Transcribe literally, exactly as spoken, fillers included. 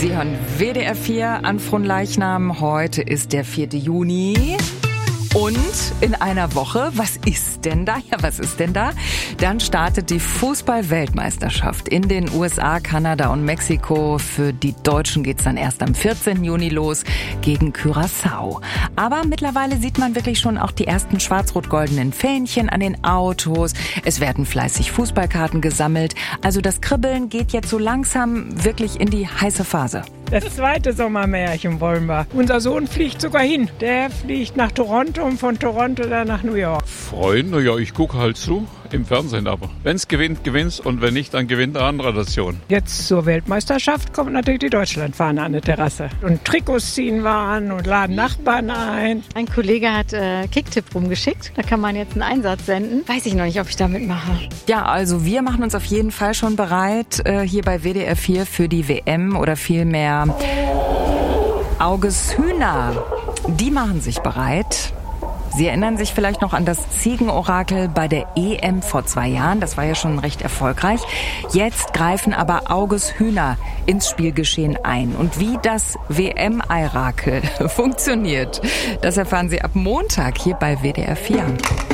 Sie hören W D R vier an Fronleichnam. Heute ist der vierte Juni. Und in einer Woche, was ist denn da? Ja, was ist denn da? Dann startet die Fußball-Weltmeisterschaft in den U S A, Kanada und Mexiko. Für die Deutschen geht's dann erst am vierzehnten Juni los gegen Curaçao. Aber mittlerweile sieht man wirklich schon auch die ersten schwarz-rot-goldenen Fähnchen an den Autos. Es werden fleißig Fußballkarten gesammelt. Also das Kribbeln geht jetzt so langsam wirklich in die heiße Phase. Das zweite Sommermärchen wollen wir. Unser Sohn fliegt sogar hin. Der fliegt nach Toronto und von Toronto dann nach New York. Freuen, naja, ich gucke halt zu, im Fernsehen aber. Wenn es gewinnt, gewinnt's und wenn nicht, dann gewinnt eine andere Nation. Jetzt zur Weltmeisterschaft kommt natürlich die Deutschlandfahne an der Terrasse. Und Trikots ziehen wir an und laden Nachbarn ein. Ein Kollege hat äh, Kicktipp rumgeschickt. Da kann man jetzt einen Einsatz senden. Weiß ich noch nicht, ob ich da mitmache. Ja, also wir machen uns auf jeden Fall schon bereit äh, hier bei W D R vier für die W M oder vielmehr Augeshühner. Die machen sich bereit. Sie erinnern sich vielleicht noch an das Ziegenorakel bei der E M vor zwei Jahren. Das war ja schon recht erfolgreich. Jetzt greifen aber Augeshühner ins Spielgeschehen ein. Und wie das W M-Eirakel funktioniert, das erfahren Sie ab Montag hier bei W D R vier.